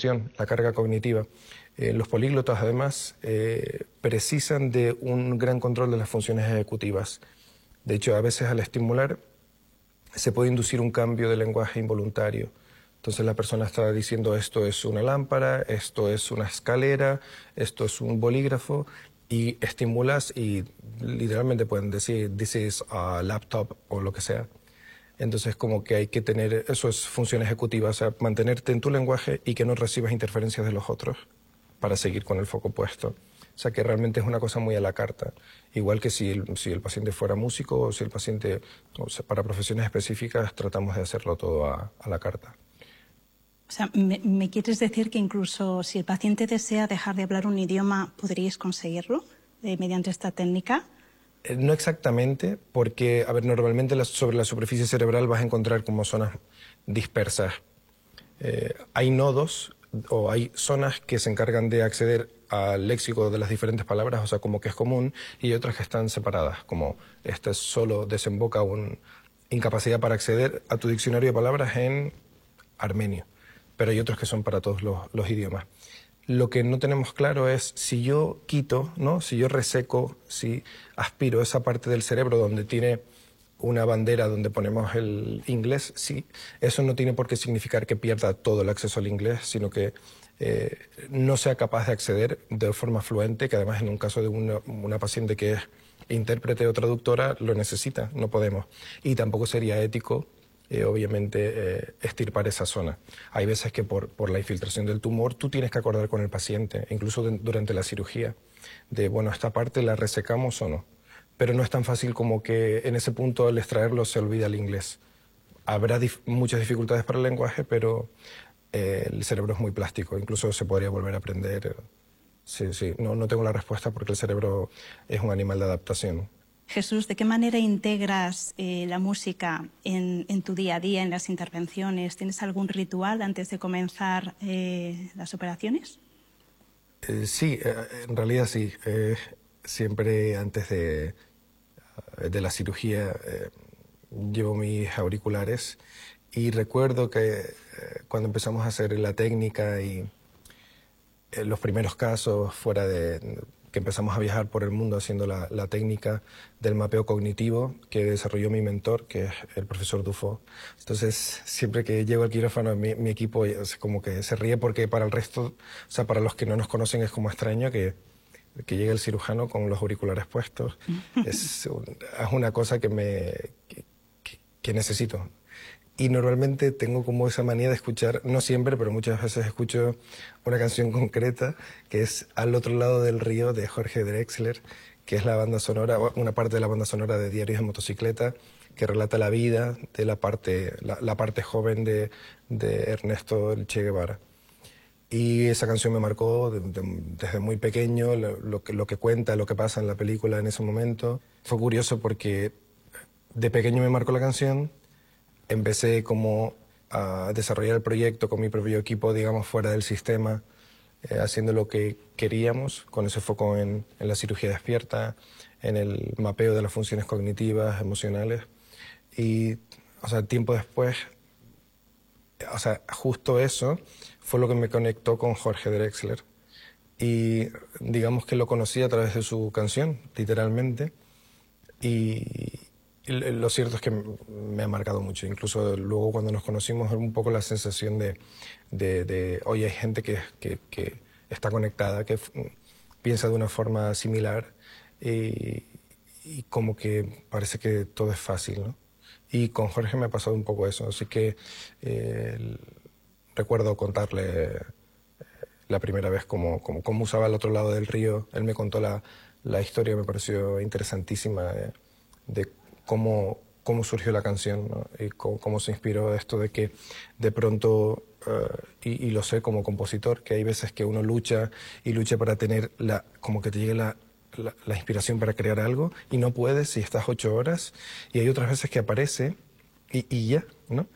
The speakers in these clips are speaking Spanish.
función, la carga cognitiva. Los políglotas, además, precisan de un gran control de las funciones ejecutivas. De hecho, a veces al estimular se puede inducir un cambio de lenguaje involuntario. Entonces la persona está diciendo esto es una lámpara, esto es una escalera, esto es un bolígrafo, y estimulas y literalmente pueden decir this is a laptop o lo que sea. Entonces como que hay que tener, eso es función ejecutiva, o sea, mantenerte en tu lenguaje y que no recibas interferencias de los otros para seguir con el foco puesto. O sea que realmente es una cosa muy a la carta. Igual que si el paciente fuera músico o si el paciente, o sea, para profesiones específicas tratamos de hacerlo todo a la carta. O sea, ¿me quieres decir que incluso si el paciente desea dejar de hablar un idioma, podríais conseguirlo mediante esta técnica? No exactamente, porque, a ver, normalmente sobre la superficie cerebral vas a encontrar como zonas dispersas. Hay nodos o hay zonas que se encargan de acceder al léxico de las diferentes palabras, o sea, como que es común, y otras que están separadas, como esta solo desemboca una incapacidad para acceder a tu diccionario de palabras en armenio, pero hay otros que son para todos los idiomas. Lo que no tenemos claro es si yo quito, ¿no? Si yo reseco, si aspiro esa parte del cerebro donde tiene una bandera donde ponemos el inglés, sí, eso no tiene por qué significar que pierda todo el acceso al inglés, sino que no sea capaz de acceder de forma fluente, que además en un caso de una paciente que es intérprete o traductora lo necesita, no podemos. Y tampoco sería ético obviamente extirpar esa zona. Hay veces que por la infiltración del tumor tú tienes que acordar con el paciente, incluso durante la cirugía, de bueno, esta parte la resecamos o no. Pero no es tan fácil como que en ese punto al extraerlo se olvida el inglés. Habrá muchas dificultades para el lenguaje, pero el cerebro es muy plástico, incluso se podría volver a aprender. Sí, no tengo la respuesta porque el cerebro es un animal de adaptación. Jesús, ¿de qué manera integras la música en tu día a día, en las intervenciones? ¿Tienes algún ritual antes de comenzar las operaciones? Sí, en realidad sí. Siempre antes de la cirugía llevo mis auriculares y recuerdo que cuando empezamos a hacer la técnica y los primeros casos fuera de que empezamos a viajar por el mundo haciendo la técnica del mapeo cognitivo que desarrolló mi mentor, que es el profesor Dufo. Entonces, siempre que llego al quirófano, mi equipo es como que se ríe porque para el resto, o sea, para los que no nos conocen es como extraño que llegue el cirujano con los auriculares puestos. Es una cosa que necesito. Y normalmente tengo como esa manía de escuchar, no siempre, pero muchas veces escucho una canción concreta, que es Al otro lado del río, de Jorge Drexler, que es la banda sonora, una parte de la banda sonora de Diarios de Motocicleta, que relata la vida de la parte joven de Ernesto el Che Guevara. Y esa canción me marcó desde muy pequeño, lo que cuenta, lo que pasa en la película en ese momento. Fue curioso porque de pequeño me marcó la canción. Empecé como a desarrollar el proyecto con mi propio equipo, digamos, fuera del sistema, haciendo lo que queríamos, con ese foco en la cirugía despierta, en el mapeo de las funciones cognitivas, emocionales. Y, o sea, tiempo después, o sea, justo eso fue lo que me conectó con Jorge Drexler. Y digamos que lo conocí a través de su canción, literalmente. Y lo cierto es que me ha marcado mucho. Incluso luego cuando nos conocimos, un poco la sensación de oye, hay gente que está conectada, que piensa de una forma similar y como que parece que todo es fácil, ¿no? Y con Jorge me ha pasado un poco eso. Así que recuerdo contarle la primera vez cómo usaba el otro lado del río. Él me contó la historia, me pareció interesantísima de cómo surgió la canción, ¿no? Y cómo se inspiró esto de que de pronto, y lo sé como compositor, que hay veces que uno lucha para tener como que te llegue la inspiración para crear algo y no puedes si estás 8 horas, y hay otras veces que aparece y ya, ¿no?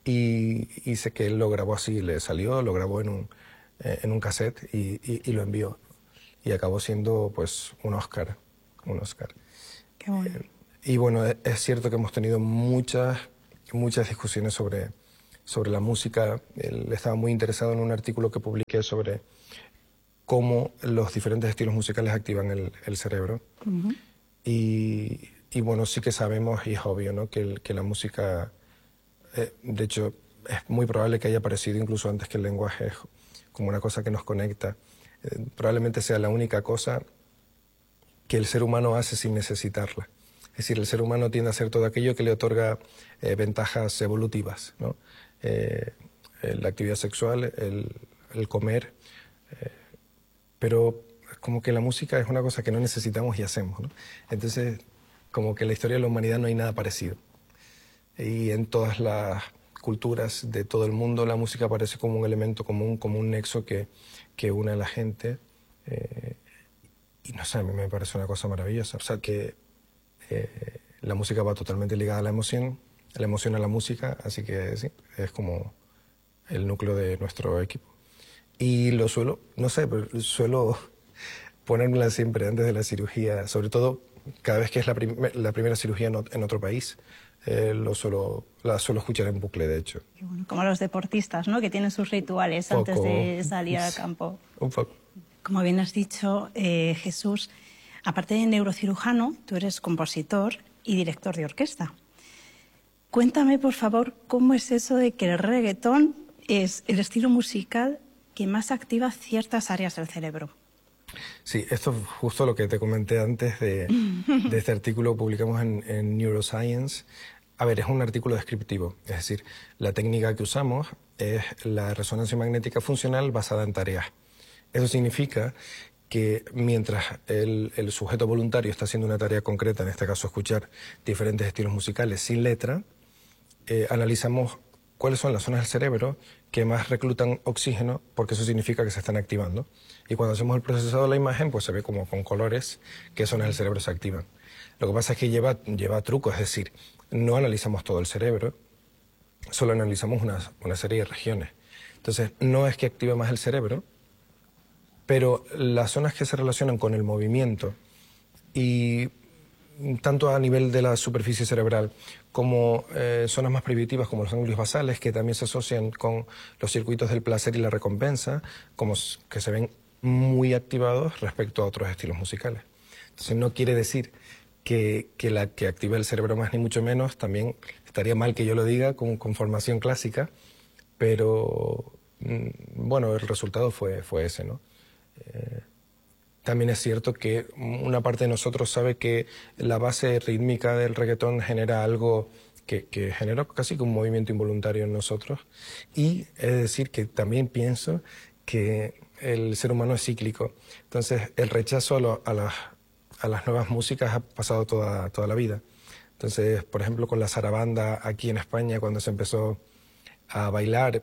Y sé que él lo grabó así, le salió, lo grabó en un cassette y lo envió. Y acabó siendo pues un Oscar. Qué bueno. Y bueno, es cierto que hemos tenido muchas discusiones sobre sobre la música. Él estaba muy interesado en un artículo que publiqué sobre cómo los diferentes estilos musicales activan el cerebro. Y bueno, sí que sabemos, y es obvio, ¿no?, que la música, de hecho, es muy probable que haya aparecido incluso antes que el lenguaje, como una cosa que nos conecta. Probablemente sea la única cosa que el ser humano hace sin necesitarla. Es decir, el ser humano tiende a hacer todo aquello que le otorga ventajas evolutivas, ¿no? La actividad sexual, el comer, pero como que la música es una cosa que no necesitamos y hacemos, ¿no? Entonces, como que en la historia de la humanidad no hay nada parecido. Y en todas las culturas de todo el mundo la música aparece como un elemento común, como un nexo que une a la gente. Y no sé, a mí me parece una cosa maravillosa. O sea, que la música va totalmente ligada a la emoción a la música, así que sí, es como el núcleo de nuestro equipo. Y lo suelo, no sé, pero suelo ponérmela siempre antes de la cirugía, sobre todo cada vez que es la primera cirugía en otro país. La suelo escuchar en bucle, de hecho. Bueno, como los deportistas, ¿no?, que tienen sus rituales antes de salir al campo. Un poco. Como bien has dicho, Jesús, aparte de neurocirujano, tú eres compositor y director de orquesta. Cuéntame, por favor, cómo es eso de que el reggaetón es el estilo musical que más activa ciertas áreas del cerebro. Sí, esto es justo lo que te comenté antes de este artículo que publicamos en Neuroscience. A ver, es un artículo descriptivo, es decir, la técnica que usamos es la resonancia magnética funcional basada en tareas. Eso significa que mientras el sujeto voluntario está haciendo una tarea concreta, en este caso escuchar diferentes estilos musicales sin letra, analizamos cuáles son las zonas del cerebro que más reclutan oxígeno, porque eso significa que se están activando. Y cuando hacemos el procesado de la imagen, pues se ve como con colores qué zonas del cerebro se activan. Lo que pasa es que lleva truco, es decir, no analizamos todo el cerebro, solo analizamos una serie de regiones. Entonces, no es que active más el cerebro, pero las zonas que se relacionan con el movimiento y tanto a nivel de la superficie cerebral como zonas más primitivas como los ganglios basales, que también se asocian con los circuitos del placer y la recompensa, como que se ven muy activados respecto a otros estilos musicales. Entonces no quiere decir que la que active el cerebro más ni mucho menos, también estaría mal que yo lo diga con formación clásica, pero bueno, el resultado fue ese, ¿no? También es cierto que una parte de nosotros sabe que la base rítmica del reggaetón genera algo que genera casi que un movimiento involuntario en nosotros. Y es decir, que también pienso que el ser humano es cíclico. Entonces, el rechazo a las nuevas músicas ha pasado toda la vida. Entonces, por ejemplo, con la zarabanda aquí en España, cuando se empezó a bailar,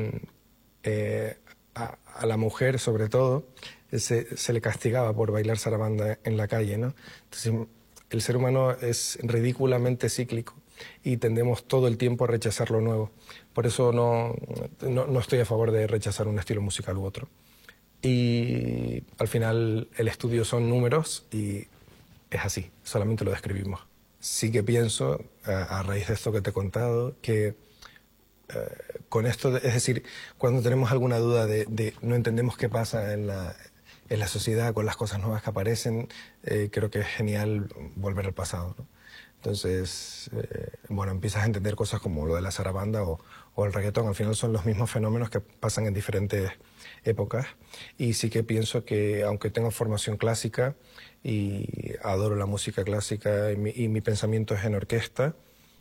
a la mujer sobre todo, se le castigaba por bailar zarabanda en la calle, ¿no? Entonces, el ser humano es ridículamente cíclico y tendemos todo el tiempo a rechazar lo nuevo. Por eso no estoy a favor de rechazar un estilo musical u otro. Y al final el estudio son números y es así, solamente lo describimos. Sí que pienso, a raíz de esto que te he contado, que con esto, es decir, cuando tenemos alguna duda de no entendemos qué pasa en la sociedad con las cosas nuevas que aparecen, creo que es genial volver al pasado, ¿no? Entonces, bueno, empiezas a entender cosas como lo de la zarabanda o el reggaetón. Al final son los mismos fenómenos que pasan en diferentes épocas. Y sí que pienso que, aunque tengo formación clásica y adoro la música clásica y mi pensamiento es en orquesta,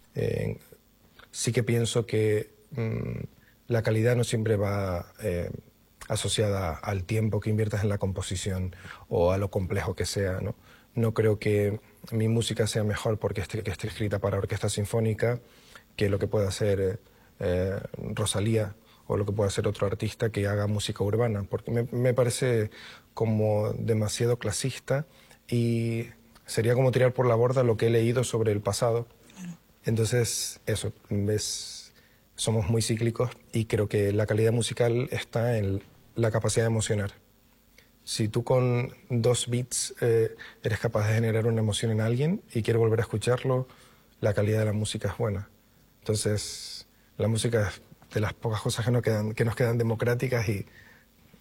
sí que pienso que la calidad no siempre va asociada al tiempo que inviertas en la composición o a lo complejo que sea, ¿no? No creo que mi música sea mejor porque esté escrita para orquesta sinfónica que lo que pueda hacer Rosalía o lo que pueda hacer otro artista que haga música urbana, porque me parece como demasiado clasista y sería como tirar por la borda lo que he leído sobre el pasado. Entonces, eso, somos muy cíclicos y creo que la calidad musical está en la capacidad de emocionar. Si tú con 2 beats eres capaz de generar una emoción en alguien y quieres volver a escucharlo, la calidad de la música es buena. Entonces, la música es de las pocas cosas que nos quedan democráticas